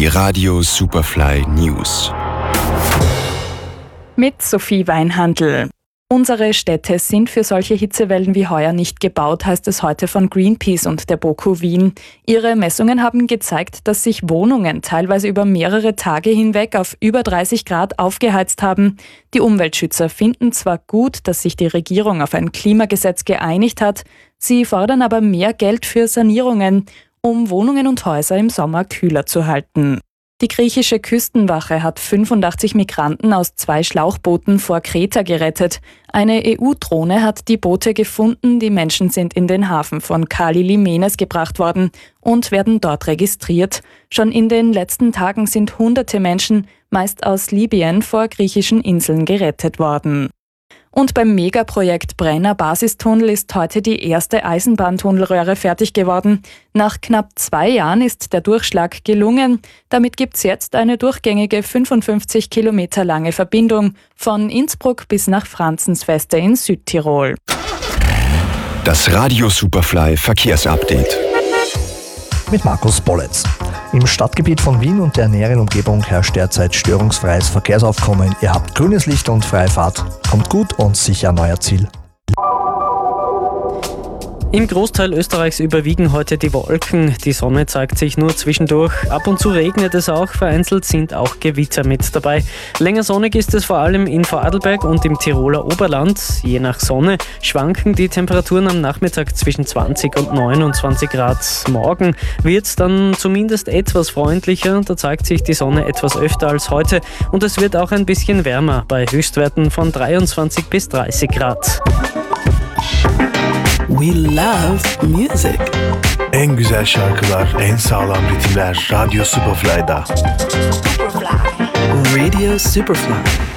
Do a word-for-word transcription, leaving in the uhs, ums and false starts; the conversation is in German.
Die Radio Superfly News. Mit Sophie Weinhandl. Unsere Städte sind für solche Hitzewellen wie heuer nicht gebaut, heißt es heute von Greenpeace und der BOKU Wien. Ihre Messungen haben gezeigt, dass sich Wohnungen teilweise über mehrere Tage hinweg auf über dreißig Grad aufgeheizt haben. Die Umweltschützer finden zwar gut, dass sich die Regierung auf ein Klimagesetz geeinigt hat, sie fordern aber mehr Geld für Sanierungen, um Wohnungen und Häuser im Sommer kühler zu halten. Die griechische Küstenwache hat fünfundachtzig Migranten aus zwei Schlauchbooten vor Kreta gerettet. Eine E U-Drohne hat die Boote gefunden, die Menschen sind in den Hafen von Kali-Limenes gebracht worden und werden dort registriert. Schon in den letzten Tagen sind hunderte Menschen, meist aus Libyen, vor griechischen Inseln gerettet worden. Und beim Megaprojekt Brenner Basistunnel ist heute die erste Eisenbahntunnelröhre fertig geworden. Nach knapp zwei Jahren ist der Durchschlag gelungen. Damit gibt's jetzt eine durchgängige fünfundfünfzig Kilometer lange Verbindung von Innsbruck bis nach Franzensfeste in Südtirol. Das Radio Superfly Verkehrsupdate. Mit Markus Bolletz. Im Stadtgebiet von Wien und der näheren Umgebung herrscht derzeit störungsfreies Verkehrsaufkommen. Ihr habt grünes Licht und freie Fahrt. Kommt gut und sicher an euer Ziel. Im Großteil Österreichs überwiegen heute die Wolken. Die Sonne zeigt sich nur zwischendurch. Ab und zu regnet es auch. Vereinzelt sind auch Gewitter mit dabei. Länger sonnig ist es vor allem in Vorarlberg und im Tiroler Oberland. Je nach Sonne schwanken die Temperaturen am Nachmittag zwischen zwanzig und neunundzwanzig Grad. Morgen wird es dann zumindest etwas freundlicher. Da zeigt sich die Sonne etwas öfter als heute. Und es wird auch ein bisschen wärmer bei Höchstwerten von dreiundzwanzig bis dreißig Grad. We love music. En güzel şarkılar, en sağlam ritimler Radio Superfly'da. Superfly. Radio Superfly.